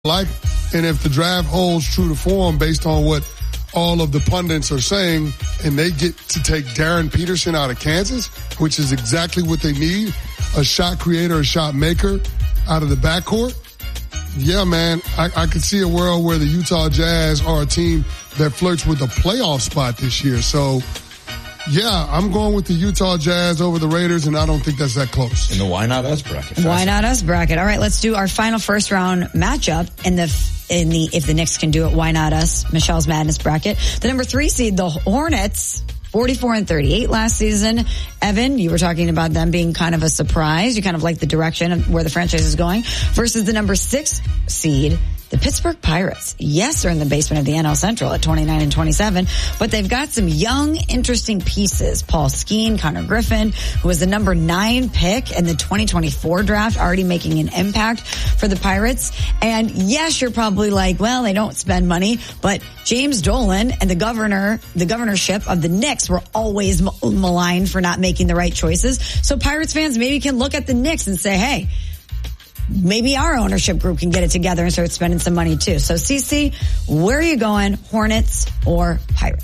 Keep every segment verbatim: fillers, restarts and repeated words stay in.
like, and if the draft holds true to form based on what all of the pundits are saying, and they get to take Darren Peterson out of Kansas, which is exactly what they need, a shot creator, a shot maker out of the backcourt. Yeah, man, I, I could see a world where the Utah Jazz are a team that flirts with a playoff spot this year. So, yeah, I'm going with the Utah Jazz over the Raiders, and I don't think that's that close. In the Why Not Us bracket. Why Not Us bracket. All right, let's do our final first round matchup in the in the if the Knicks can do it. Why Not Us? Michelle's Madness bracket. The number three seed, the Hornets, forty-four and thirty-eight last season. Evan, you were talking about them being kind of a surprise. You kind of like the direction of where the franchise is going. Versus the number six seed, the Pittsburgh Pirates. Yes, they're in the basement of the N L Central at twenty-nine and twenty-seven, but they've got some young, interesting pieces. Paul Skeen, Connor Griffin, who was the number nine pick in the twenty twenty-four draft, already making an impact for the Pirates. And yes, you're probably like, well, they don't spend money, but James Dolan and the governor, the governorship of the Knicks were always maligned for not making the right choices. So Pirates fans maybe can look at the Knicks and say, hey, maybe our ownership group can get it together and start spending some money too. So, Cece, where are you going, Hornets or Pirates?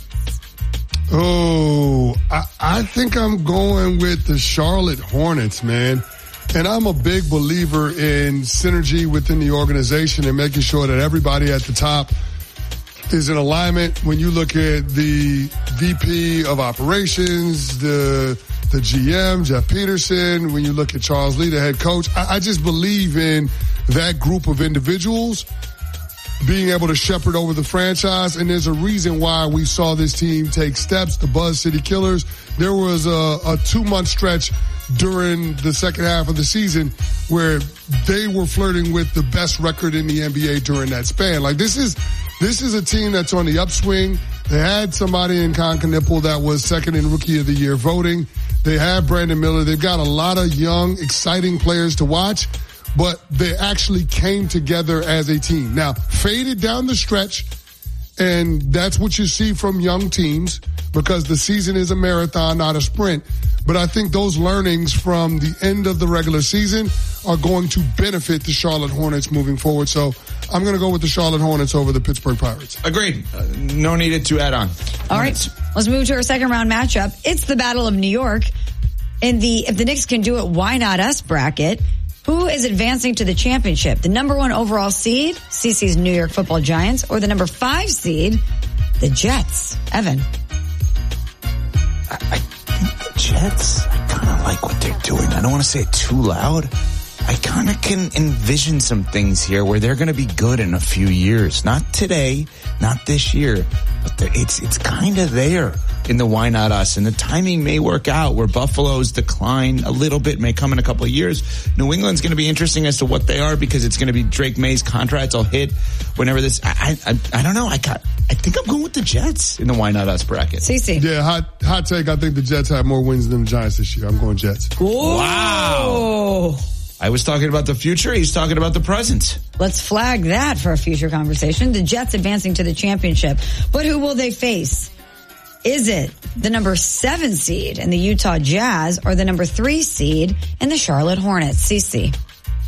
Oh, I, I think I'm going with the Charlotte Hornets, man. And I'm a big believer in synergy within the organization and making sure that everybody at the top is in alignment. When you look at the V P of operations, the the G M, Jeff Peterson, when you look at Charles Lee, the head coach, I, I just believe in that group of individuals being able to shepherd over the franchise. And there's a reason why we saw this team take steps. The Buzz City Killers, there was a, a two-month stretch during the second half of the season where they were flirting with the best record in the N B A during that span. Like, this is this is a team that's on the upswing. They had somebody in Concanippal that was second in Rookie of the Year voting. They have Brandon Miller. They've got a lot of young, exciting players to watch, but they actually came together as a team. Now, faded down the stretch, and that's what you see from young teams because the season is a marathon, not a sprint. But I think those learnings from the end of the regular season are going to benefit the Charlotte Hornets moving forward. So I'm going to go with the Charlotte Hornets over the Pittsburgh Pirates. Agreed. Uh, no needed to add on. All Hornets. Right. Let's move to our second round matchup. It's the Battle of New York. In the, if the Knicks can do it, why not us bracket? Who is advancing to the championship? The number one overall seed, Cece's New York Football Giants, or the number five seed, the Jets? Evan. I, I think the Jets, I kind of like what they're doing. I don't want to say it too loud. I kind of can envision some things here where they're going to be good in a few years. Not today, not this year, but it's it's kind of there in the Why Not Us. And the timing may work out where Buffalo's decline a little bit may come in a couple of years. New England's going to be interesting as to what they are because it's going to be Drake May's contract will hit whenever this. I I, I don't know. I got. I think I'm going with the Jets in the Why Not Us bracket. Cece. Yeah, hot hot take. I think the Jets have more wins than the Giants this year. I'm going Jets. Whoa. Wow. I was talking about the future. He's talking about the present. Let's flag that for a future conversation. The Jets advancing to the championship. But who will they face? Is it the number seven seed in the Utah Jazz or the number three seed in the Charlotte Hornets? Cece.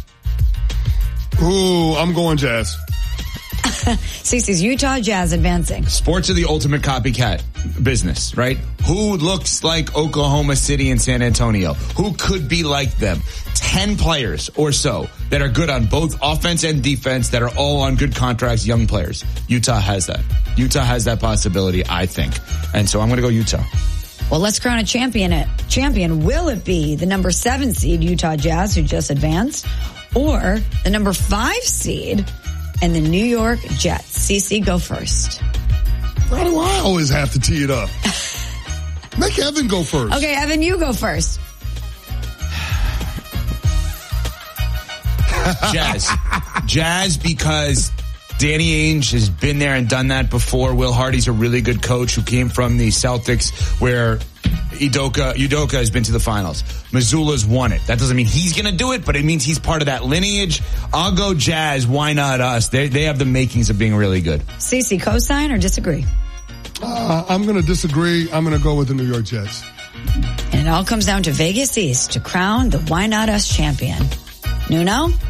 Ooh, I'm going Jazz. Cece's Utah Jazz advancing. Sports are the ultimate copycat business, right? Who looks like Oklahoma City and San Antonio? Who could be like them? Ten players or so that are good on both offense and defense that are all on good contracts, young players. Utah has that. Utah has that possibility, I think. And so I'm going to go Utah. Well, let's crown a champion. It champion. Will it be the number seven seed Utah Jazz, who just advanced, or the number five seed and the New York Jets? Cece, go first. Why do I always have to tee it up? Make Evan go first. Okay, Evan, you go first. Jazz. Jazz because Danny Ainge has been there and done that before. Will Hardy's a really good coach who came from the Celtics where Udoka, Udoka has been to the finals. Missoula's won it. That doesn't mean he's going to do it, but it means he's part of that lineage. I'll go Jazz. Why not us? They they have the makings of being really good. Cece, co-sign or disagree? Uh, I'm going to disagree. I'm going to go with the New York Jets. And it all comes down to Vegas East to crown the Why Not Us champion. Nuno?